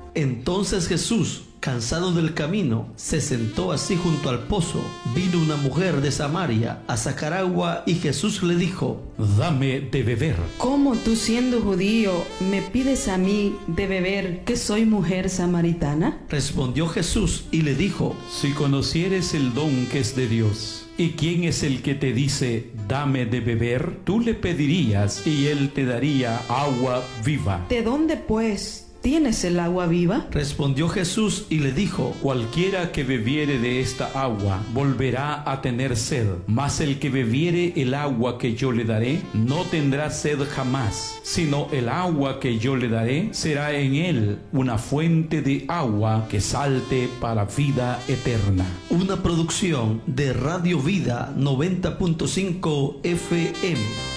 Entonces Jesús, cansado del camino, se sentó así junto al pozo. Vino una mujer de Samaria a sacar agua y Jesús le dijo: Dame de beber. ¿Cómo tú, siendo judío, me pides a mí de beber, que soy mujer samaritana? Respondió Jesús y le dijo: Si conocieres el don que es de Dios, ¿y quién es el que te dice, dame de beber? Tú le pedirías y él te daría agua viva. ¿De dónde, pues, tienes el agua viva? Respondió Jesús y le dijo: Cualquiera que bebiere de esta agua volverá a tener sed, mas el que bebiere el agua que yo le daré no tendrá sed jamás, sino el agua que yo le daré será en él una fuente de agua que salte para vida eterna. Una producción de Radio Vida 90.5 FM.